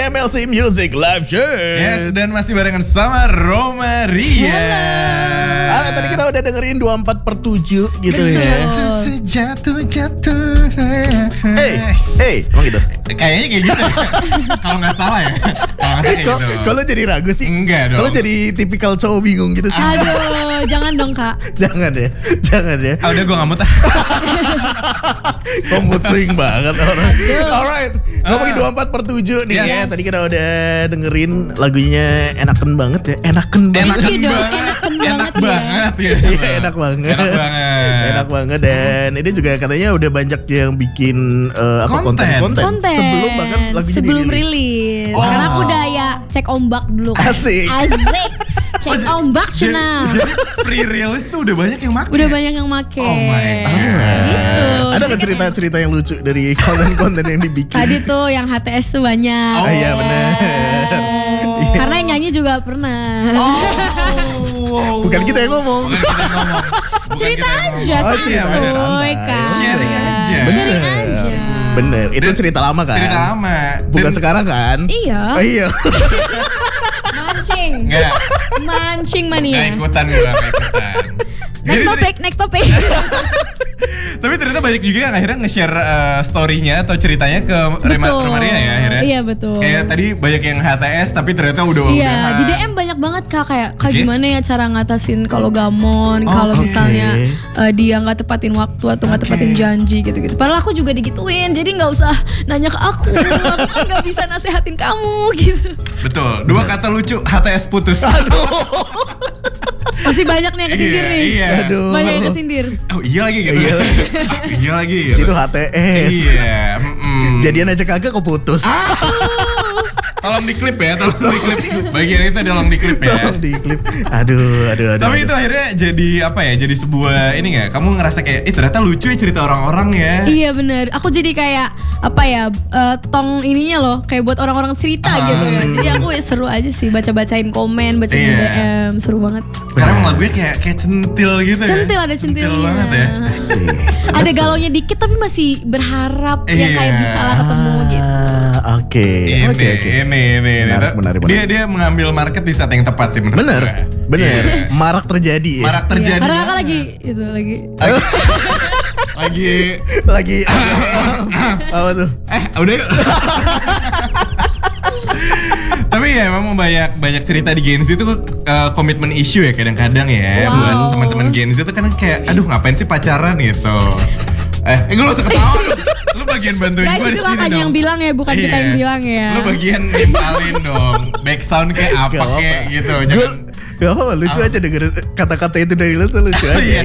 MLC Music Live Show. Yes, dan masih barengan sama Roma Ria. Tadi kita udah dengerin 24/7 gitu ya. Sejatuh-jatuh. Emang gitu? Kayaknya kayak gitu. Kalau nggak salah ya. Kalau nggak salah kayak gitu. Kalau jadi ragu sih? Enggak dong. Kalau jadi tipikal cowok bingung gitu sih? Aduh, jangan dong Kak. Jangan ya. Udah gue nggak mau tah. Kok mood swing banget orang. Alright, ngomongin 24/7 nih Yes. ya. Tadi kita udah dengerin lagunya enaken banget ya. Enaken banget. Enak banget ya. Iya, enak banget. Enak banget. Dan ini juga katanya udah banyak yang bikin konten. Sebelum bahkan lagunya sebelum dirilis. rilis. Wow. Karena aku udah ya cek ombak dulu kan. Asik. Cek ombak cina. Jadi pre-release tuh udah banyak yang make. Udah banyak yang make. Oh my God. Gitu. Ada nggak cerita-cerita yang lucu dari konten-konten yang dibikin? Tadi tuh yang HTS tuh banyak. Oh iya benar. Karena yang nyanyi juga pernah. Bukan kita yang ngomong. Cerita aja Oh, santuy santai. kan. Sharing aja. Sharing aja. Bener, itu cerita lama kan? Cerita lama. Bukan Dan- sekarang kan? Iya. Oh, iya. Mancing. Enggak. Mancing Nggak mania. ikutan gue, nggak ikutan. Next topic. Tapi ternyata banyak juga yang akhirnya nge-share story-nya atau ceritanya ke Roma Ria ya akhirnya. Iya betul. Kayak tadi banyak yang HTS tapi ternyata udah Iya, udahan. di DM banyak banget Kak kayak Kak Oke. gimana ya cara ngatasin kalau gamon, kalau oke. misalnya dia nggak tepatin waktu atau nggak Oke. tepatin janji gitu-gitu. Padahal aku juga digituin, jadi nggak usah nanya ke aku kan nggak bisa nasehatin kamu gitu. Betul. Dua kata lucu, HTS putus. Masih banyak nih yang kesindir nih. Iya. Aduh. Banyak yang kesindir. Oh iya lagi gitu. Iya. Iya lagi gitu. Situ HTS. Iya. Jadian aja kagak kok putus. Tolong diklip ya, tolong diklip. Bagian itu tolong diklip ya. Tolong di klip. Aduh. Tapi itu akhirnya jadi apa ya? Jadi sebuah ini nggak? Kamu ngerasa kayak, ternyata lucu ya cerita orang-orang ya. Iya bener, aku jadi kayak apa ya tong ininya loh, kayak buat orang-orang cerita gitu ya. Jadi aku ya seru aja sih baca-bacain komen, bacain Iya. DM, seru banget. Karena emang lagunya kayak centil gitu ya. Centil, ada centilnya. Centil banget ya. Asik. Ada galaunya dikit tapi masih berharap ya Iya. kayak bisa lah ketemu gitu. Oke. Ini. Menarik. Dia mengambil market di saat yang tepat sih menurut gue. Bener. Iya. Marak terjadi ya. Marak terjadi. Karena kakak banget. lagi lagi Apa tuh? udah yuk. Tapi ya memang banyak cerita di Gen Z itu komitmen issue ya kadang-kadang ya. Wow. Buat teman-teman Gen Z itu kadang kayak aduh ngapain sih pacaran gitu. Gue lu usah ketawa lu. Lu bagian bantuin guys gue di itu sini kakaknya dong. yang bilang ya, bukan kita Iya. yang bilang ya. Lu bagian nimpalin dong. Back sound kayak apa Gak kayak apa-apa. gitu. Gak apa-apa, lucu aja denger kata-kata itu dari lu tuh lucu aja. Iya.